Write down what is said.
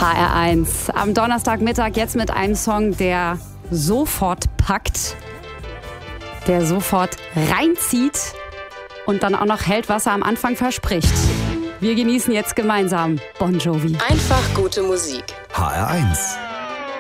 HR1 am Donnerstagmittag jetzt mit einem Song, der sofort packt, der sofort reinzieht und dann auch noch hält, was er am Anfang verspricht. Wir genießen jetzt gemeinsam Bon Jovi. Einfach gute Musik. HR1